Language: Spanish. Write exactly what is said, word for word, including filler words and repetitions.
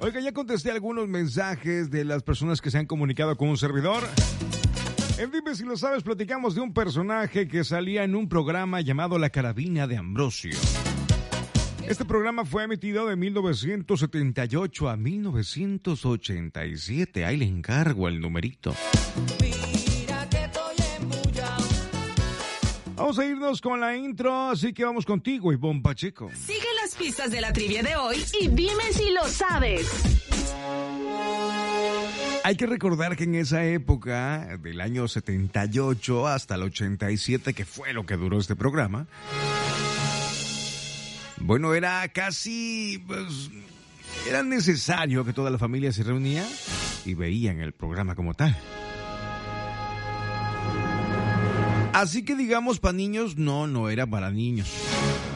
Oiga, ya contesté algunos mensajes de las personas que se han comunicado con un servidor. En Dime Si Lo Sabes, platicamos de un personaje que salía en un programa llamado La Carabina de Ambrosio. Este programa fue emitido de mil novecientos setenta y ocho a mil novecientos ochenta y siete. Ahí le encargo el numerito. Vamos a irnos con la intro, así que vamos contigo, Ivonne Pacheco. Sigue las pistas de la trivia de hoy y dime si lo sabes. Hay que recordar que en esa época, del año setenta y ocho hasta el ochenta y siete, que fue lo que duró este programa, bueno, era casi, pues, era necesario que toda la familia se reunía y veían el programa como tal. Así que digamos, para niños, no, no era para niños.